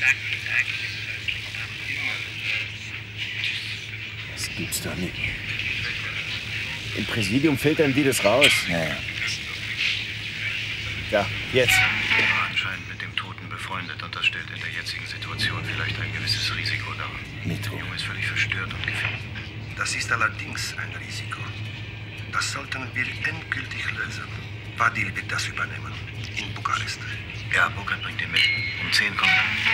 Das gibt's doch nicht. Im Präsidium filtern die das raus. Ja. Ja, jetzt. War anscheinend mit dem Toten befreundet und das stellt in der jetzigen Situation vielleicht ein gewisses Risiko dar. Mitro. Der Junge ist völlig verstört und gefährdet. Das ist allerdings ein Risiko. Das sollten wir endgültig lösen. Fadil wird das übernehmen. In Bukarest. Ja, Burkhardt bringt ihn mit. Um 10 kommt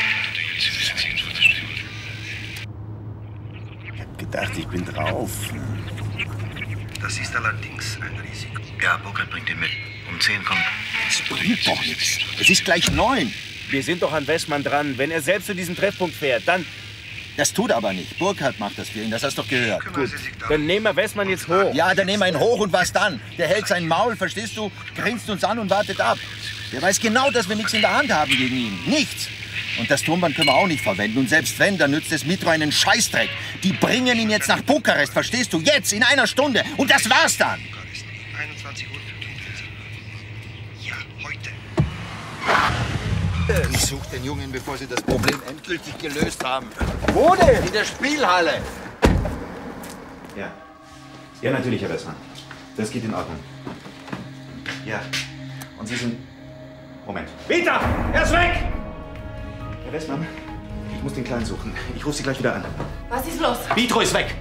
Ich hab gedacht, ich bin drauf. Das ist allerdings ein Risiko. Ja, Burkhardt bringt ihn mit. Um 10 kommt. Das bringt doch nichts. Es ist gleich 9. Wir sind doch an Westmann dran. Wenn er selbst zu diesem Treffpunkt fährt, dann... Das tut aber nicht. Burkhardt macht das für ihn, das hast du doch gehört. Kümmern Sie sich darum. Dann nehmen wir Westmann jetzt hoch. Ja, dann nehmen wir ihn hoch und was dann? Der hält sein Maul, verstehst du? Grinst uns an und wartet ab. Der weiß genau, dass wir nichts in der Hand haben gegen ihn. Nichts. Und das Turmband können wir auch nicht verwenden. Und selbst wenn, dann nützt es Mitro einen Scheißdreck. Die bringen ihn jetzt nach Bukarest, verstehst du? Jetzt, in einer Stunde. Und das war's dann. 21:45 Uhr. Ja, heute. Ich suche den Jungen, bevor sie das Problem endgültig gelöst haben. Wo denn? In der Spielhalle. Ja. Ja, natürlich, Herr Westmann. Das geht in Ordnung. Ja. Und Sie sind... Moment. Peter! Er ist weg! Herr Westmann, ich muss den Kleinen suchen. Ich rufe Sie gleich wieder an. Was ist los? Vitro ist weg!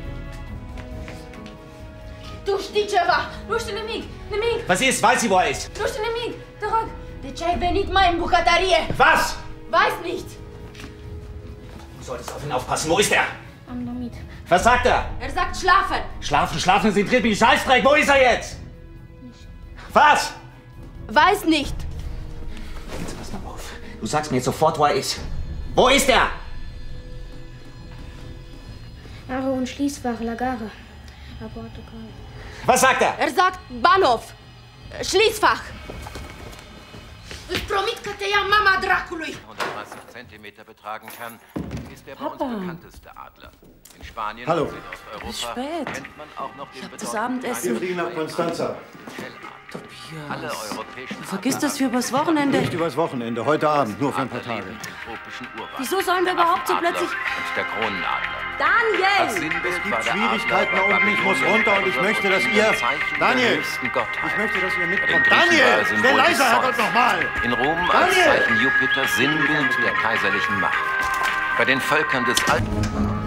Tu știi ceva? Nu știu nimic. Nimic. Was ist? Weiß sie, wo er ist? Nu știu nimic. Te rog. De ce ai venit mai în bucătărie? Was? Weiß nicht. Du solltest auf ihn aufpassen. Wo ist er? Am dormit. Was sagt er? Er sagt schlafen. Schlafen, schlafen, das interessiert mich Scheißdreck. Wo ist er jetzt? Was? Weiß nicht. Jetzt pass mal auf. Du sagst mir jetzt sofort, wo er ist. Wo ist er? Aro und Schließfach, Lagare. Abortokal. Was sagt er? Er sagt Bahnhof. Schließfach. Îți promit că te ia mama dracului. 130 Zentimeter betragen kann, ist der bei uns bekannteste Adler. In Spanien Hallo. und Südosteuropa Ist spät. kennt man auch noch den Das Abendessen. fliegen nach Konstanza. Alle europäischen Vergiss das für übers Wochenende. Nicht übers Wochenende, heute Abend, nur für ein paar Tage. Wieso sollen wir überhaupt so plötzlich... Und der Kronenadler. Daniel! Es gibt Schwierigkeiten da unten, ich muss runter und ich möchte, dass ihr... Daniel! Ich möchte, dass ihr mitkommt. Daniel! Stell leiser, Herrgott, nochmal! In Rom als Zeichen Jupiter Sinnbild der kaiserlichen Macht. Bei den Völkern des Alten...